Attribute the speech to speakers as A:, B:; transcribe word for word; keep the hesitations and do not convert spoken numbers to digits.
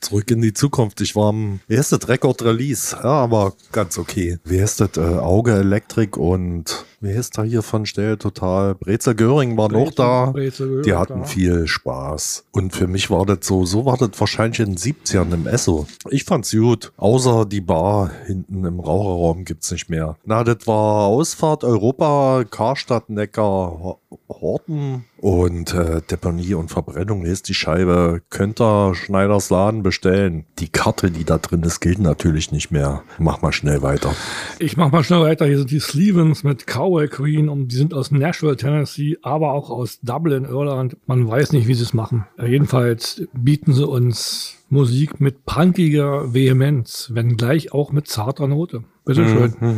A: Zurück in die Zukunft. Ich war am, wie heißt das, Record Release. Ja, aber ganz okay. Wie heißt das, äh, Auge Elektrik und wie heißt da hier von Stell total? Brezel Göring waren auch da.
B: Brezel Göring,
A: die hatten
B: da.
A: viel Spaß. Und für mich war das so, so war das wahrscheinlich in den siebzigern im Esso. Ich fand's gut. Außer die Bar hinten im Raucherraum gibt's nicht mehr. Na, das war Ausfahrt Europa, Karstadt, Neckar, Horten und äh, Deponie und Verbrennung ist die Scheibe. Könnt ihr Schneiders Laden bestellen. Die Karte, die da drin ist, gilt natürlich nicht mehr. Mach mal schnell weiter.
B: Ich mach mal schnell weiter. Hier sind die Slevens mit Cowboy Queen und die sind aus Nashville, Tennessee, aber auch aus Dublin, Irland. Man weiß nicht, wie sie es machen. Äh, jedenfalls bieten sie uns Musik mit punkiger Vehemenz, wenngleich auch mit zarter Note. Bitteschön. Mhm.